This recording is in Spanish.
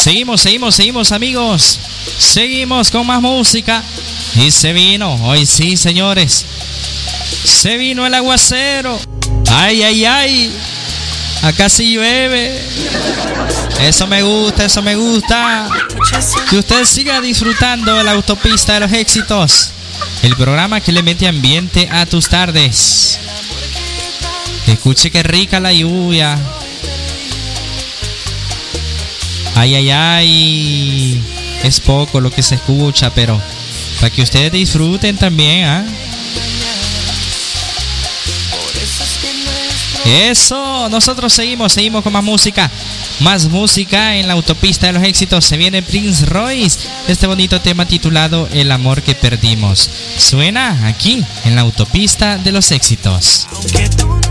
Seguimos amigos. Seguimos con más música. Y se vino, hoy sí señores, se vino el aguacero. Ay, ay, ay. Acá sí llueve. Eso me gusta. Que usted siga disfrutando de la autopista de los éxitos. El programa que le mete ambiente a tus tardes. Escuche qué rica la lluvia. Ay, ay, ay. Es poco lo que se escucha, pero para que ustedes disfruten también, ¿ah? Eso, nosotros seguimos con más música. Más música en la autopista de los éxitos. Se viene Prince Royce, este bonito tema titulado El amor que perdimos. Suena aquí en la autopista de los éxitos. Aunque tú